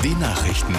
Die Nachrichten.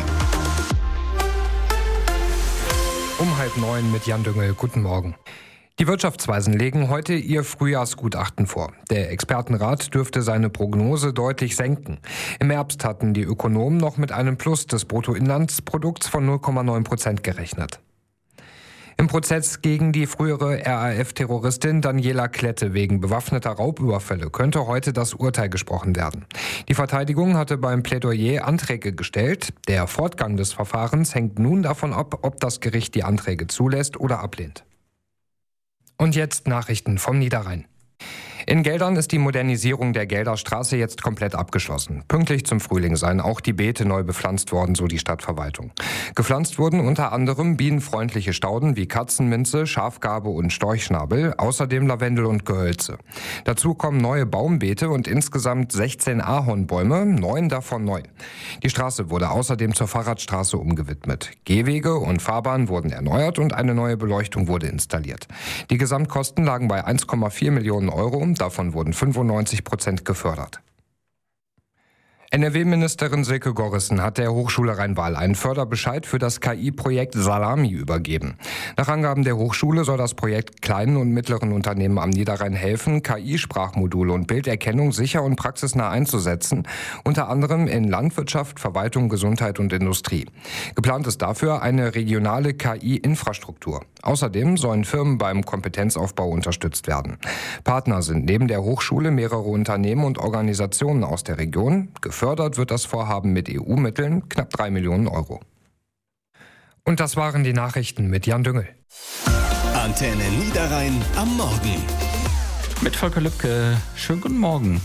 Um 8:30 mit Jan Düngel. Guten Morgen. Die Wirtschaftsweisen legen heute ihr Frühjahrsgutachten vor. Der Expertenrat dürfte seine Prognose deutlich senken. Im Herbst hatten die Ökonomen noch mit einem Plus des Bruttoinlandsprodukts von 0,9% gerechnet. Im Prozess gegen die frühere RAF-Terroristin Daniela Klette wegen bewaffneter Raubüberfälle könnte heute das Urteil gesprochen werden. Die Verteidigung hatte beim Plädoyer Anträge gestellt. Der Fortgang des Verfahrens hängt nun davon ab, ob das Gericht die Anträge zulässt oder ablehnt. Und jetzt Nachrichten vom Niederrhein. In Geldern ist die Modernisierung der Gelder Straße jetzt komplett abgeschlossen. Pünktlich zum Frühling seien auch die Beete neu bepflanzt worden, so die Stadtverwaltung. Gepflanzt wurden unter anderem bienenfreundliche Stauden wie Katzenminze, Schafgarbe und Storchschnabel, außerdem Lavendel und Gehölze. Dazu kommen neue Baumbeete und insgesamt 16 Ahornbäume, 9 davon neu. Die Straße wurde außerdem zur Fahrradstraße umgewidmet. Gehwege und Fahrbahn wurden erneuert und eine neue Beleuchtung wurde installiert. Die Gesamtkosten lagen bei 1,4 Millionen Euro. Davon wurden 95% gefördert. NRW-Ministerin Silke Gorissen hat der Hochschule Rhein-Waal einen Förderbescheid für das KI-Projekt Salami übergeben. Nach Angaben der Hochschule soll das Projekt kleinen und mittleren Unternehmen am Niederrhein helfen, KI-Sprachmodule und Bilderkennung sicher und praxisnah einzusetzen, unter anderem in Landwirtschaft, Verwaltung, Gesundheit und Industrie. Geplant ist dafür eine regionale KI-Infrastruktur. Außerdem sollen Firmen beim Kompetenzaufbau unterstützt werden. Partner sind neben der Hochschule mehrere Unternehmen und Organisationen aus der Region. Gefördert wird das Vorhaben mit EU-Mitteln, knapp 3 Millionen Euro. Und das waren die Nachrichten mit Jan Düngel. Antenne Niederrhein am Morgen. Mit Volker Lübke. Schönen guten Morgen.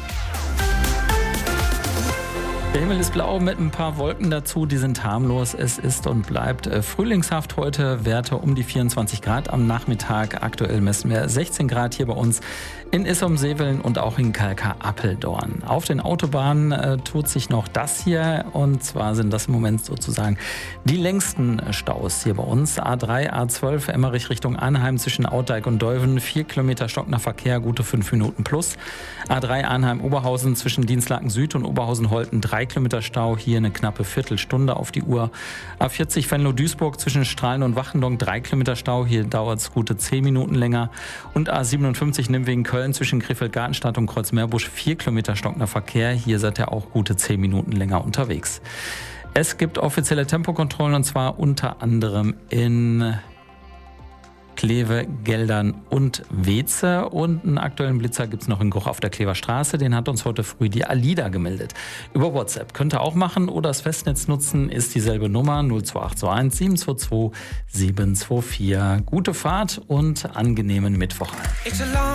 Der Himmel ist blau mit ein paar Wolken dazu, die sind harmlos. Es ist und bleibt frühlingshaft heute, Werte um die 24 Grad am Nachmittag. Aktuell messen wir 16 Grad hier bei uns in Issum-Seveln und auch in Kalkar-Apeldoorn. Auf den Autobahnen tut sich noch das hier, und zwar sind das im Moment sozusagen die längsten Staus hier bei uns. A3, A12, Emmerich Richtung Arnheim zwischen Outdijk und Deuven, 4 Kilometer stockender Verkehr, gute 5 Minuten plus. A3 Arnheim-Oberhausen zwischen Dienstlaken Süd und Oberhausen-Holten, 3 Kilometer Stau, hier eine knappe Viertelstunde auf die Uhr. A40 Venlo-Duisburg zwischen Strahlen und Wachendonk, 3 Kilometer Stau, hier dauert es gute 10 Minuten länger. Und A57 Nimwegen-Köln zwischen Krefeld-Gartenstadt und Kreuzmeerbusch, 4 Kilometer stockender Verkehr, hier seid ihr auch gute 10 Minuten länger unterwegs. Es gibt offizielle Tempokontrollen, und zwar unter anderem in Kleve, Geldern und Weeze. Und einen aktuellen Blitzer gibt es noch in Goch auf der Klever Straße. Den hat uns heute früh die Alida gemeldet. Über WhatsApp könnt ihr auch machen oder das Festnetz nutzen, ist dieselbe Nummer 02821 722 724. Gute Fahrt und angenehmen Mittwoch.